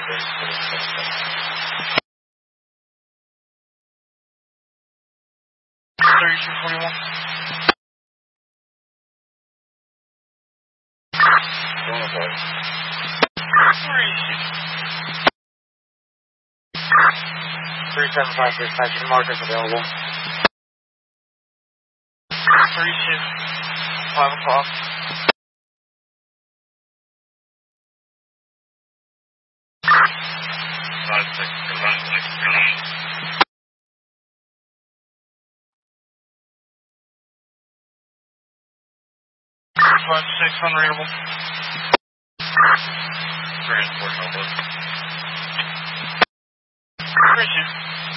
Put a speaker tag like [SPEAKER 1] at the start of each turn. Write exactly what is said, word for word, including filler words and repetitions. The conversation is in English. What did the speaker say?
[SPEAKER 1] thirty-two forty-one. three seven five six, passing markers available. thirty-six, five o'clock. five six, run like gun. five six, unreadable. Transport, no book. Appreciate it.